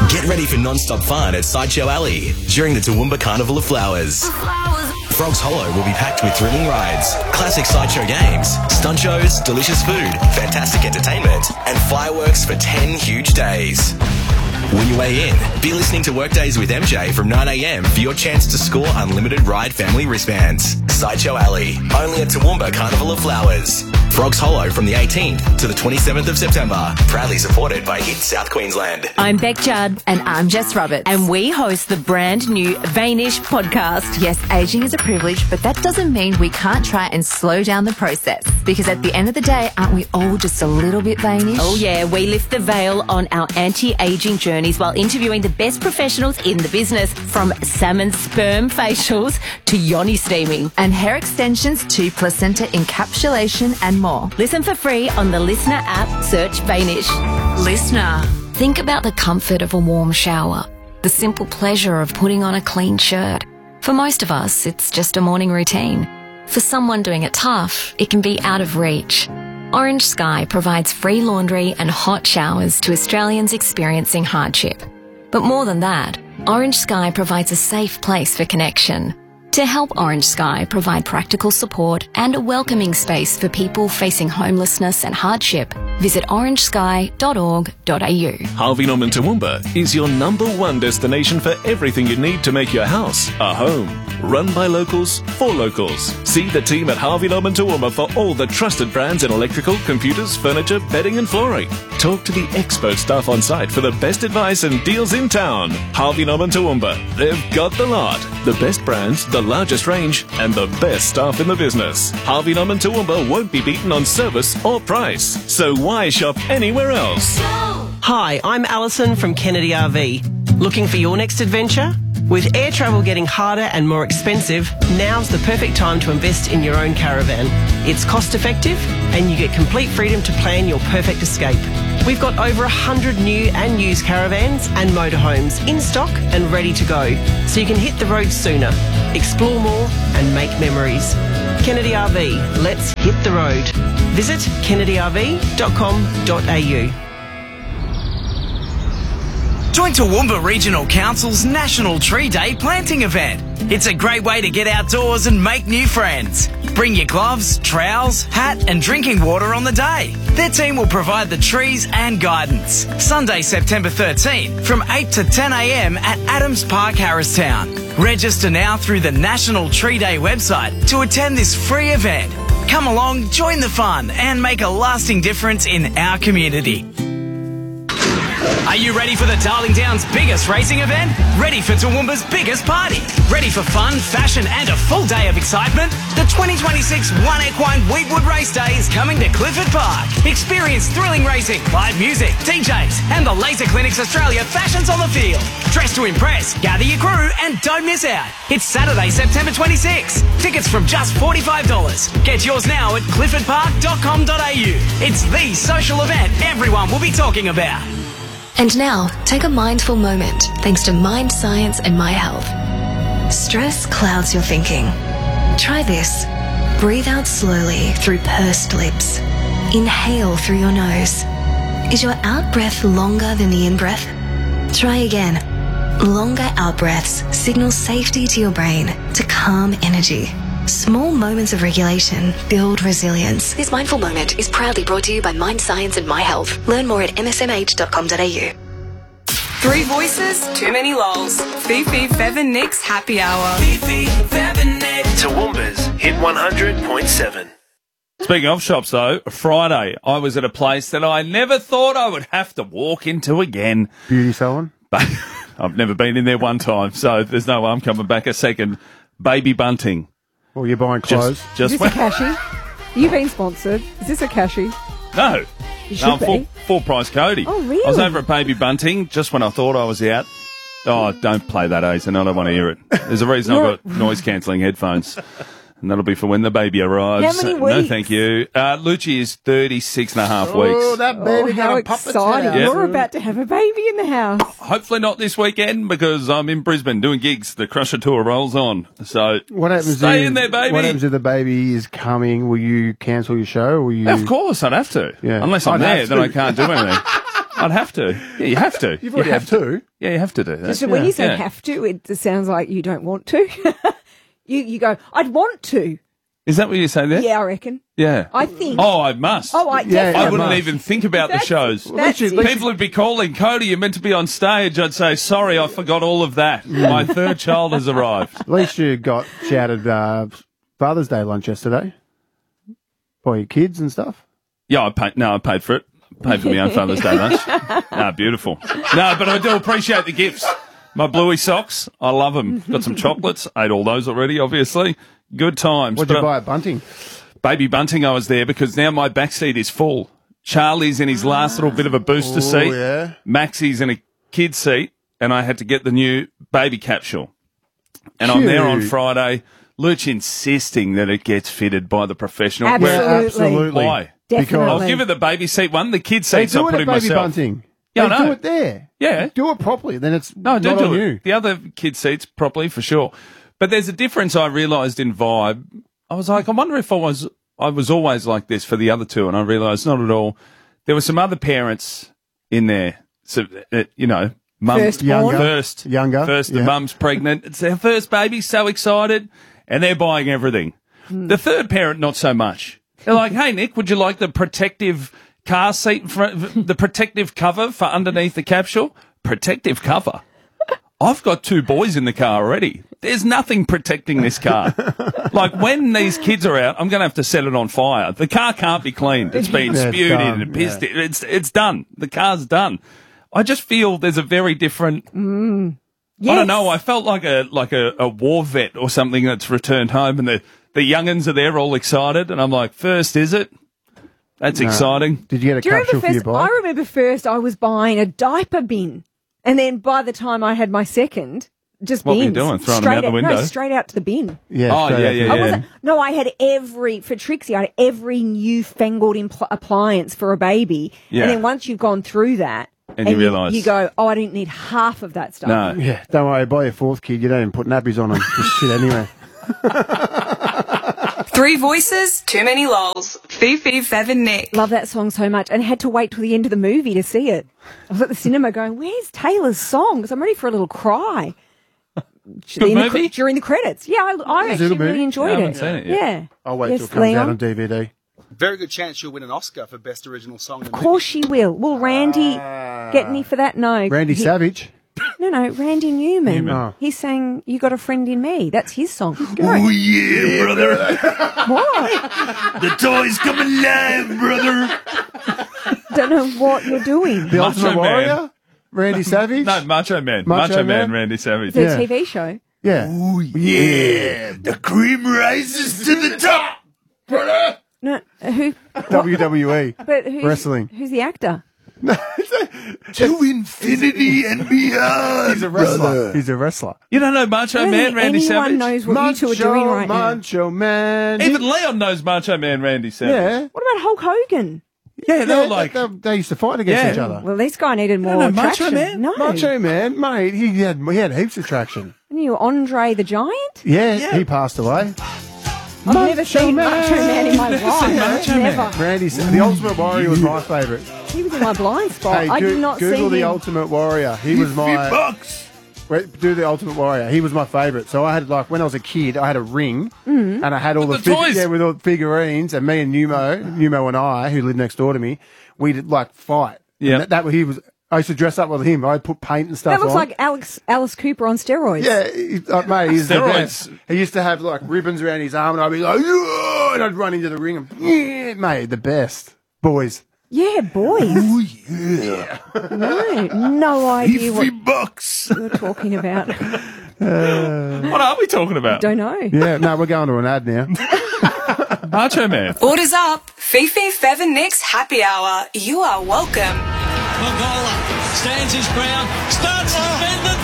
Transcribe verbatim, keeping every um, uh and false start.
Get ready for non-stop fun at Sideshow Alley during the Toowoomba Carnival of Flowers. Frogs Hollow will be packed with thrilling rides, classic sideshow games, stunt shows, delicious food, fantastic entertainment, and fireworks for ten huge days. When you weigh in, be listening to Workdays with M J from nine a m for your chance to score unlimited ride family wristbands. Sideshow Alley, only at Toowoomba Carnival of Flowers. Frogs Hollow from the eighteenth to the twenty-seventh of September. Proudly supported by Hit South Queensland. I'm Beck Judd. And I'm Jess Roberts. And we host the brand new Vanish podcast. Yes, aging is a privilege, but that doesn't mean we can't try and slow down the process. Because at the end of the day, aren't we all just a little bit vanish? Oh yeah, we lift the veil on our anti-aging journeys while interviewing the best professionals in the business, from salmon sperm facials to yoni steaming. And hair extensions to placenta encapsulation and more. Listen for free on the Listener app. Search Vanish. Listener. Think about the comfort of a warm shower, the simple pleasure of putting on a clean shirt. For most of us, it's just a morning routine. For someone doing it tough, it can be out of reach. Orange Sky provides free laundry and hot showers to Australians experiencing hardship. But more than that, Orange Sky provides a safe place for connection. To help Orange Sky provide practical support and a welcoming space for people facing homelessness and hardship, visit orange sky dot org dot a u. Harvey Norman Toowoomba is your number one destination for everything you need to make your house a home. Run by locals, for locals. See the team at Harvey Norman Toowoomba for all the trusted brands in electrical, computers, furniture, bedding and flooring. Talk to the expert staff on site for the best advice and deals in town. Harvey Norman Toowoomba. They've got the lot. The best brands, the largest range, and the best staff in the business. Harvey Norman Toowoomba won't be beaten on service or price. So why shop anywhere else? Hi, I'm Alison from Kennedy R V. Looking for your next adventure? With air travel getting harder and more expensive, now's the perfect time to invest in your own caravan. It's cost effective and you get complete freedom to plan your perfect escape. We've got over one hundred new and used caravans and motorhomes in stock and ready to go, so you can hit the road sooner, explore more and make memories. Kennedy R V, let's hit the road. Visit kennedy r v dot com dot a u. Join Toowoomba Regional Council's National Tree Day planting event. It's a great way to get outdoors and make new friends. Bring your gloves, trowels, hat and drinking water on the day. Their team will provide the trees and guidance. Sunday, September thirteenth from eight to ten a m at Adams Park, Harristown. Register now through the National Tree Day website to attend this free event. Come along, join the fun and make a lasting difference in our community. Are you ready for the Darling Downs' biggest racing event? Ready for Toowoomba's biggest party? Ready for fun, fashion and a full day of excitement? The twenty twenty-six One Equine Wheatwood Race Day is coming to Clifford Park. Experience thrilling racing, live music, D Js and the Laser Clinics Australia fashions on the field. Dress to impress, gather your crew and don't miss out. It's Saturday, September twenty-sixth. Tickets from just forty-five dollars. Get yours now at clifford park dot com dot a u. It's the social event everyone will be talking about. And now, take a mindful moment thanks to Mind Science and My Health. Stress clouds your thinking. Try this. Breathe out slowly through pursed lips. Inhale through your nose. Is your out breath longer than the in breath? Try again. Longer out breaths signal safety to your brain to calm energy. Small moments of regulation build resilience. This mindful moment is proudly brought to you by Mind Science and My Health. Learn more at m s m h dot com dot a u. Three voices, too many lols. Fifi, Fev and Nick's happy hour. Fifi, Fev and Nick. Toowoomba's Hit one hundred point seven. Speaking of shops, though, Friday I was at a place that I never thought I would have to walk into again. Beauty salon? But I've never been in there one time, so there's no way I'm coming back a second. Baby Bunting. Well, you're buying clothes. Just, just Is this a cashie? Are you being sponsored? Is this a cashie? No. You should no, be. full, full price Cody. Oh, really? I was over at Baby Bunting just when I thought I was out. Oh, don't play that, Aizen. I don't want to hear it. There's a reason I've got noise-cancelling headphones. And that'll be for when the baby arrives. How many Uh, No, weeks? thank you. Uh, Lucci is thirty-six and a half Oh, weeks. that baby Oh, got how a puppet's exciting. head. You're about to have a baby in the house. Hopefully not this weekend because I'm in Brisbane doing gigs. The Crusher Tour rolls on. So What happens stay if, in there, baby. What happens if the baby is coming? Will you cancel your show? Or will you? Of course, I'd have to. Yeah. Unless I'm I'd there, have then to. I can't do anything. I'd have to. Yeah, you have to. You've already you have have to. Yeah, you have to do that. So when yeah. you say Yeah. have to, it sounds like you don't want to. you you go, I'd want to. Is that what you say there? Yeah, I reckon. Yeah. I think. Oh, I must. Oh, I Yeah, definitely I wouldn't must. even think about That's- the shows. that's it. People would be calling, Cody, you're meant to be on stage. I'd say, sorry, I forgot all of that. My third child has arrived. At least you got shouted uh, Father's Day lunch yesterday by your kids and stuff. Yeah, I paid. No, I paid for it. Paid for my own Father's Day lunch. No, beautiful. No, but I do appreciate the gifts. My bluey socks, I love them. Got some chocolates. Ate all those already, obviously. Good times. What'd But you I- buy at Bunting? Baby Bunting, I was there because now my back seat is full. Charlie's in his last little bit of a booster Oh, seat. yeah. Maxie's in a kid's seat, and I had to get the new baby capsule. And I'm there on Cute. Friday. Luch insisting that it gets fitted by the professional. Absolutely. Where- Absolutely. Why? Definitely. I'll give her the baby seat one. The kid They seats do I'll it put at in Baby myself. Bunting. Yeah, I they know. do it there. Yeah. Do it properly, then it's No, do not do on it. you. The other kid seats properly for sure. But there's a difference I realised in vibe. I was like, I wonder if I was I was always like this for the other two, and I realised not at all. There were some other parents in there. So uh, you know, mum Firstborn. first, Younger, first. The yeah. mum's pregnant. It's their first baby. So excited, and they're buying everything. The third parent, not so much. They're like, "Hey, Nick, would you like the protective car seat, for, the protective cover for underneath the capsule? Protective cover." I've got two boys in the car already. There's nothing protecting this car. Like, when these kids are out, I'm going to have to set it on fire. The car can't be cleaned. It's been Yeah, it's spewed done, in and pissed yeah. in. It's, it's done. The car's done. I just feel there's a very different... I Yes. don't know. I felt like a like a, a war vet or something that's returned home, and the, the young'uns are there all excited, and I'm like, first, is it? That's No. exciting. Did you get a Do you remember capsule for your first? I bike? remember first I was buying a diaper bin, and then by the time I had my second, just What were you bins. doing? Throwing them straight out the window? No, straight out to the bin. Yeah. Oh, straight yeah, out yeah, the- I yeah. wasn't. No, I had every for Trixie. I had every newfangled impl- appliance for a baby, Yeah. and then once you've gone through that, And you realise- you go, oh, I didn't need half of that stuff. No. Yeah, don't worry. Buy your fourth kid. You don't even put nappies on them. Just shit anyway. Three voices, too many lols. Fifi, Fev and Nick. Love that song so much, and had to wait till the end of the movie to see it. I was at the cinema going, "Where's Taylor's song?" Because I'm ready for a little cry. Good In the movie? cre- during the credits. Yeah, I, I It was a actually good really movie. enjoyed Yeah, I it. haven't seen it yet. Yeah. I'll wait yes, till it comes Leon. out on D V D. Very good chance she'll win an Oscar for Best Original Song. Of course she will. Will Randy get any for that? No. Randy He- Savage. No, no, Randy Newman. Newman. Oh. He's saying, "You got a friend in me." That's his song. Go. Oh, yeah, brother. What? The toys come alive, brother. Don't know what you're doing. The Macho Ultimate Man. Warrior. Randy Savage. No, Macho Man. Macho Macho, Man, Man? Randy Savage. The Yeah. T V show. Yeah. Oh, yeah. The cream rises to the top, brother. No, uh, who? W W E. But who's, Wrestling. Who's the actor? To infinity and beyond. He's a wrestler. He's a wrestler. You don't know Macho I don't Man, think Randy anyone Savage? knows what you two are doing right Macho Man. Even Leon knows Macho Man, Randy Savage. Yeah. now. What about Hulk Hogan? Yeah, they Yeah, were like, they, they used to fight against Yeah. each other. Well, this guy needed more know Macho traction. Man? No, Macho Man, mate, he had he had heaps of traction. And you Andre the Giant? Yeah, Yeah. he passed away. I've never seen Macho Man in my Never life. seen Macho Man. Never. Randy, the Ultimate Warrior was my favourite. He was in my blind spot. Hey, I go- did not Google see the him. Ultimate Warrior. He was my. bucks. Wait, do the Ultimate Warrior. He was my favourite. So I had like when I was a kid, I had a ring, and I had all With the, the fig- toys. yeah, with all the figurines. And me and Numo, Numo and I, who lived next door to me, we'd like fight. And Yeah. that, that he was. I used to dress up with him. I'd put paint and stuff That looks on. like Alex Alice Cooper on steroids. Yeah, he, uh, mate, he's the Steroids. best. He used to have like ribbons around his arm, and I'd be like, "Yeah," and I'd run into the ring and yeah, mate, the best boys. Yeah, boys. Oh, yeah. No, no idea what bucks. you're talking about. What are we talking about? Don't know. Yeah, no, we're going to an ad now. Macho Man. Orders up. Fifi, Fev and Nick's happy hour. You are welcome. Magola stands his ground, starts to defend the